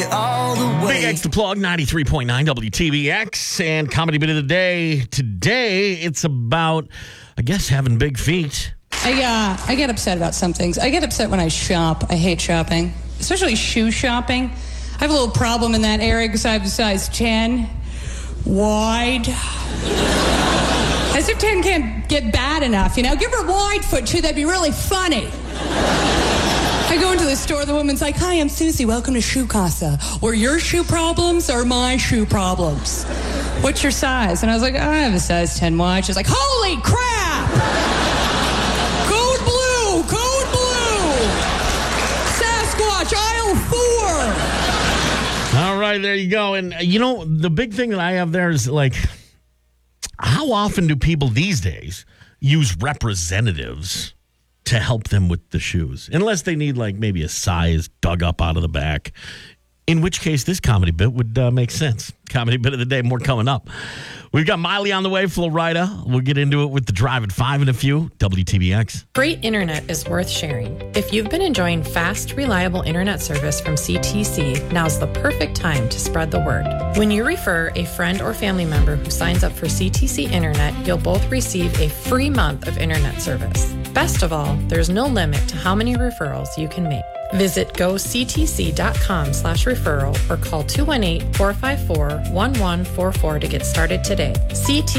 All the way. Big X the Plug, 93.9 WTBX, and Comedy Bit of the Day. Today, it's about, I guess, having big feet. I get upset about some things. I get upset when I shop. I hate shopping, especially shoe shopping. I have a little problem in that area because I have a size 10 wide. As if 10 can't get bad enough, you know? Give her a wide foot, too. That'd be really funny. I go into the store, the woman's like, "Hi, I'm Susie. Welcome to Shoe Casa. Were your shoe problems or my shoe problems? What's your size?" And I was like, "I have a size 10 wide." She's like, "Holy crap! Code blue! Code blue! Sasquatch, aisle 4! All right, there you go. And, you know, the big thing that I have there is, like, how often do people these days use representatives to help them with the shoes? Unless they need, like, maybe a size dug up out of the back. In which case, this comedy bit would make sense. Comedy Bit of the Day, more coming up. We've got Miley on the way, Florida. We'll get into it with the Drive at 5 in a few. WTBX. Great internet is worth sharing. If you've been enjoying fast, reliable internet service from CTC, now's the perfect time to spread the word. When you refer a friend or family member who signs up for CTC Internet, you'll both receive a free month of internet service. Best of all, there's no limit to how many referrals you can make. Visit goctc.com/referral or call 218-454-1144 to get started today. CT